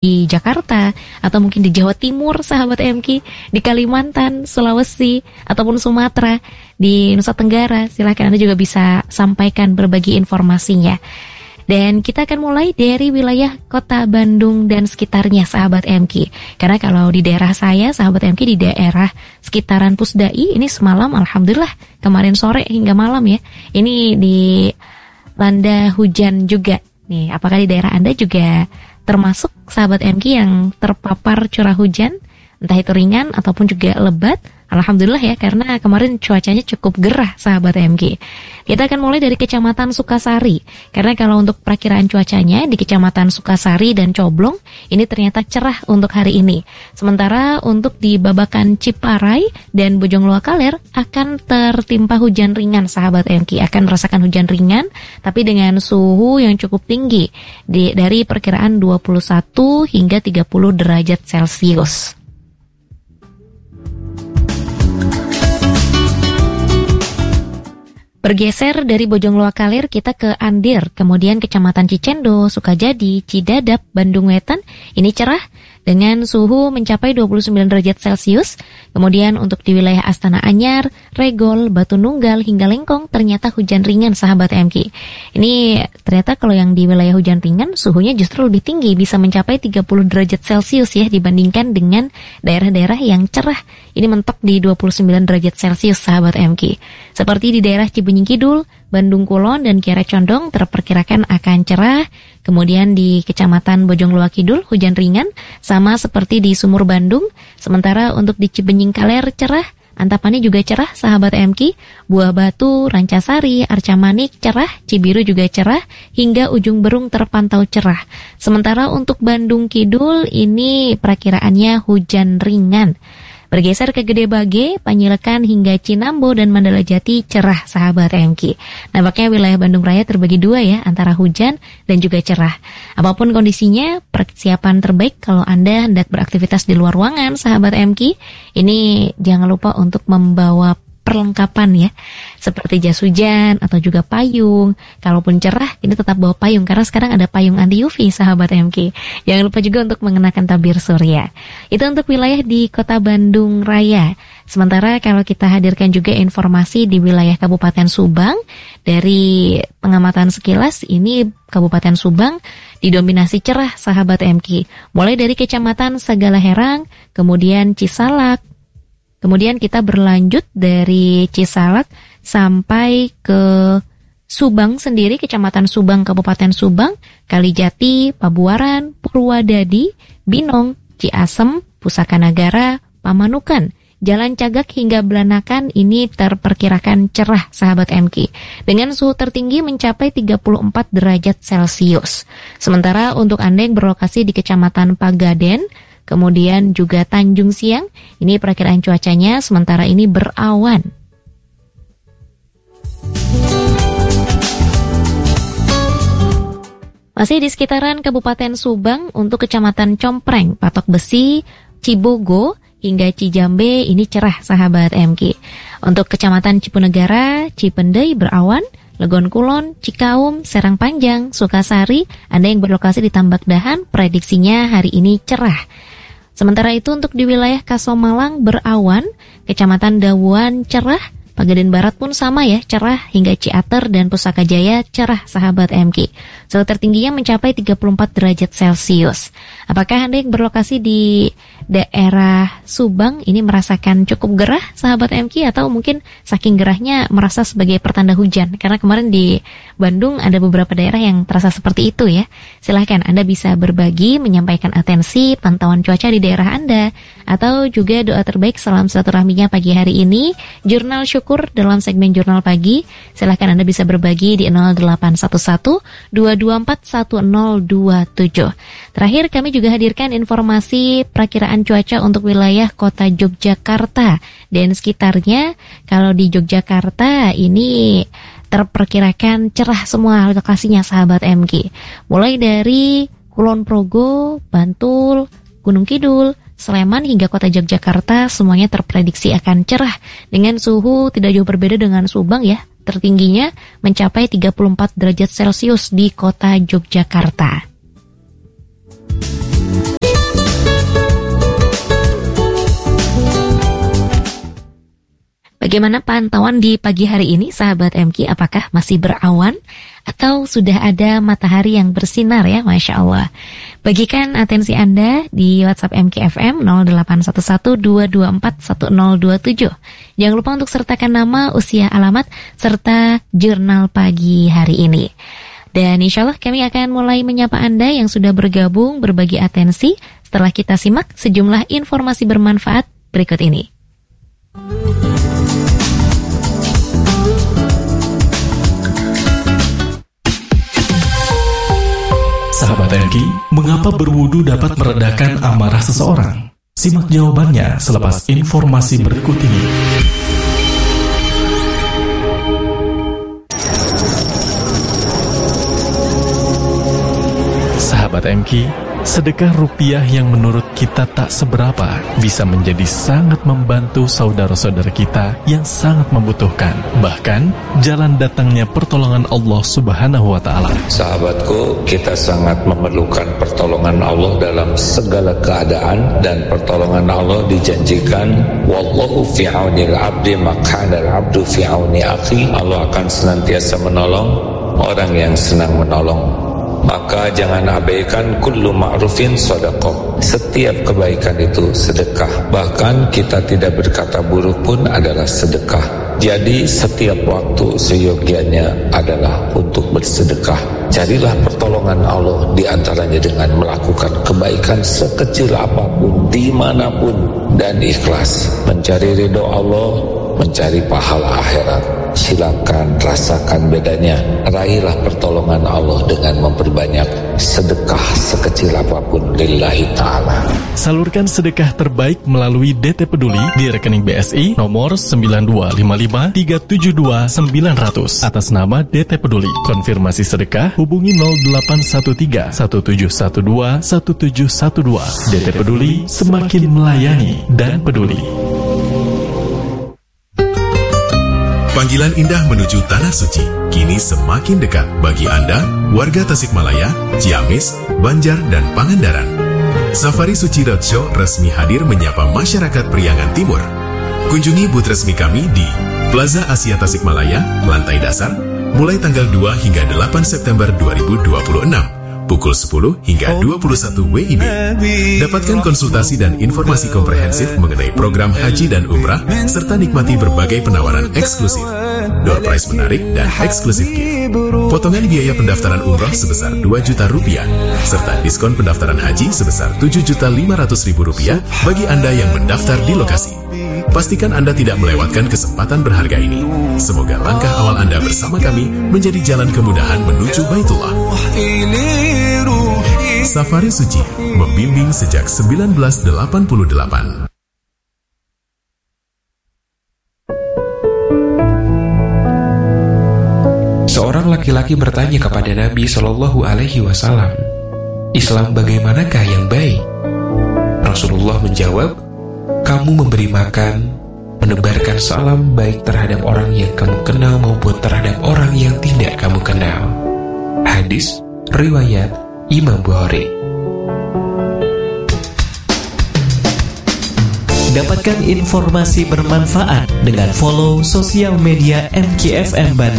di Jakarta, atau mungkin di Jawa Timur, sahabat MK, di Kalimantan, Sulawesi, ataupun Sumatera, di Nusa Tenggara, silahkan Anda juga bisa sampaikan berbagi informasinya. Dan kita akan mulai dari wilayah Kota Bandung dan sekitarnya, sahabat MK. Karena kalau di daerah saya, sahabat MK, di daerah sekitaran Pusdai, ini semalam alhamdulillah kemarin sore hingga malam ya, ini dilanda hujan juga. Nih, apakah di daerah Anda juga termasuk sahabat MK yang terpapar curah hujan, entah itu ringan ataupun juga lebat? Alhamdulillah ya, karena kemarin cuacanya cukup gerah sahabat MK. Kita akan mulai dari Kecamatan Sukasari, karena kalau untuk perakiraan cuacanya di Kecamatan Sukasari dan Coblong ini ternyata cerah untuk hari ini. Sementara untuk di Babakan Ciparai dan Bojong Loakaler akan tertimpa hujan ringan sahabat MK, akan merasakan hujan ringan tapi dengan suhu yang cukup tinggi dari perkiraan 21 hingga 30 derajat Celcius. Bergeser dari Bojong Loakaler kita ke Andir, kemudian Kecamatan Cicendo, Sukajadi, Cidadap, Bandung Wetan, ini cerah dengan suhu mencapai 29 derajat Celcius. Kemudian untuk di wilayah Astana Anyar, Regol, Batu Nunggal hingga Lengkong ternyata hujan ringan sahabat MK. Ini ternyata kalau yang di wilayah hujan ringan suhunya justru lebih tinggi, bisa mencapai 30 derajat Celcius ya, dibandingkan dengan daerah-daerah yang cerah. Ini mentok di 29 derajat Celcius sahabat MK. Seperti di daerah Cibenying Kidul, Bandung Kulon, dan Kiara Condong terperkirakan akan cerah. Kemudian di Kecamatan Bojong Loa Kidul hujan ringan, sama seperti di Sumur Bandung. Sementara untuk di Cibenying Kaler cerah, Antapani juga cerah sahabat MK, Buah Batu, Rancasari, Arca Manik cerah, Cibiru juga cerah, hingga Ujung Berung terpantau cerah. Sementara untuk Bandung Kidul ini perakiraannya hujan ringan. Bergeser ke Gede Bage, Panyilekan hingga Cinambo dan Mandala Jati cerah sahabat MK. Nampaknya wilayah Bandung Raya terbagi dua ya, antara hujan dan juga cerah. Apapun kondisinya, persiapan terbaik kalau Anda hendak beraktivitas di luar ruangan sahabat MK, ini jangan lupa untuk membawa perlengkapan ya, seperti jas hujan atau juga payung. Kalaupun cerah, ini tetap bawa payung karena sekarang ada payung anti UV sahabat MK. Jangan lupa juga untuk mengenakan tabir surya. Itu untuk wilayah di Kota Bandung Raya. Sementara kalau kita hadirkan juga informasi di wilayah Kabupaten Subang, dari pengamatan sekilas ini Kabupaten Subang didominasi cerah sahabat MK. Mulai dari Kecamatan Sagala Herang, kemudian Cisalak, kemudian kita berlanjut dari Cisalak sampai ke Subang sendiri, Kecamatan Subang, Kabupaten Subang, Kalijati, Pabuaran, Purwadadi, Binong, Ciasem, Pusaka Nagara, Pamanukan, Jalan Cagak hingga Belanakan ini terperkirakan cerah sahabat MK, dengan suhu tertinggi mencapai 34 derajat Celcius. Sementara untuk Anda yang berlokasi di Kecamatan Pagaden, kemudian juga Tanjung Siang, ini perakiraan cuacanya sementara ini berawan. Masih di sekitaran Kabupaten Subang, untuk Kecamatan Compreng, Patok Besi, Cibogo, hingga Cijambe ini cerah sahabat MK. Untuk Kecamatan Cipunegara, Cipendei berawan, Legon Kulon, Cikaum, Serang Panjang, Sukasari, Anda yang berlokasi di Tambak Dahan, prediksinya hari ini cerah. Sementara itu untuk di wilayah Kasomalang berawan, Kecamatan Dawuan cerah, Pagaden Barat pun sama ya, cerah, hingga Ciater dan Pusaka Jaya cerah sahabat MK. Suhu tertingginya mencapai 34 derajat Celcius. Apakah Anda yang berlokasi di daerah Subang ini merasakan cukup gerah sahabat MK, atau mungkin saking gerahnya merasa sebagai pertanda hujan? Karena kemarin di Bandung ada beberapa daerah yang terasa seperti itu ya. Silahkan Anda bisa berbagi, menyampaikan atensi pantauan cuaca di daerah Anda, atau juga doa terbaik salam silaturahminya pagi hari ini, Jurnal Syukur dalam segmen Jurnal Pagi. Silahkan Anda bisa berbagi di 0811 224 1027. Terakhir kami juga hadirkan informasi perakiraan cuaca untuk wilayah kota Yogyakarta dan sekitarnya. Kalau di Yogyakarta ini terperkirakan cerah semua lokasinya sahabat MK. Mulai dari Kulon Progo, Bantul, Gunung Kidul, Sleman hingga kota Yogyakarta semuanya terprediksi akan cerah dengan suhu tidak jauh berbeda dengan Subang ya. Tertingginya mencapai 34 derajat Celcius di kota Yogyakarta. Bagaimana pantauan di pagi hari ini, sahabat MQ? Apakah masih berawan atau sudah ada matahari yang bersinar ya, Masya Allah. Bagikan atensi Anda di WhatsApp MKFM 0811-224-1027. Jangan lupa untuk sertakan nama, usia, alamat, serta jurnal pagi hari ini. Dan insya Allah kami akan mulai menyapa Anda yang sudah bergabung berbagi atensi setelah kita simak sejumlah informasi bermanfaat berikut ini. Sahabat MQ, mengapa berwudu dapat meredakan amarah seseorang? Simak jawabannya selepas informasi berikut ini. Sahabat MQ, sedekah rupiah yang menurut kita tak seberapa bisa menjadi sangat membantu saudara-saudara kita yang sangat membutuhkan. Bahkan, jalan datangnya pertolongan Allah Subhanahu wa Ta'ala. Sahabatku, kita sangat memerlukan pertolongan Allah dalam segala keadaan, dan pertolongan Allah dijanjikan, wallahu fi aunil abdi makana al-abdu fi auni akhi. Allah akan senantiasa menolong orang yang senang menolong. Maka jangan abaikan kullu ma'rufin sedekah. Setiap kebaikan itu sedekah. Bahkan kita tidak berkata buruk pun adalah sedekah. Jadi setiap waktu seyogianya adalah untuk bersedekah. Carilah pertolongan Allah di antaranya dengan melakukan kebaikan sekecil apapun, dimanapun, dan ikhlas. Mencari ridho Allah, mencari pahala akhirat. Silakan rasakan bedanya. Raihlah pertolongan Allah dengan memperbanyak sedekah sekecil apapun lillahi ta'ala. Salurkan sedekah terbaik melalui DT Peduli di rekening BSI nomor 9255372900 atas nama DT Peduli. Konfirmasi sedekah hubungi 0813 1712 1712. DT Peduli, semakin melayani dan peduli. Panggilan indah menuju Tanah Suci kini semakin dekat bagi Anda, warga Tasikmalaya, Ciamis, Banjar, dan Pangandaran. Safari Suci Roadshow resmi hadir menyapa masyarakat Priangan Timur. Kunjungi booth resmi kami di Plaza Asia Tasikmalaya, lantai dasar, mulai tanggal 2 hingga 8 September 2026. Pukul 10 hingga 21 WIB. Dapatkan konsultasi dan informasi komprehensif mengenai program haji dan umrah, serta nikmati berbagai penawaran eksklusif, door prize menarik, dan eksklusif gift. Potongan biaya pendaftaran umrah sebesar Rp2 juta, serta diskon pendaftaran haji sebesar Rp7.500.000 bagi Anda yang mendaftar di lokasi. Pastikan Anda tidak melewatkan kesempatan berharga ini. Semoga langkah awal Anda bersama kami menjadi jalan kemudahan menuju Baitullah. Safari Suci, membimbing sejak 1988. Seorang laki-laki bertanya kepada Nabi Shallallahu Alaihi Wasallam, Islam bagaimanakah yang baik? Rasulullah menjawab, kamu memberi makan, menebarkan salam baik terhadap orang yang kamu kenal maupun terhadap orang yang tidak kamu kenal. Hadis riwayat Imam Bukhari. Dapatkan informasi bermanfaat dengan follow sosial media MKFM Bandung.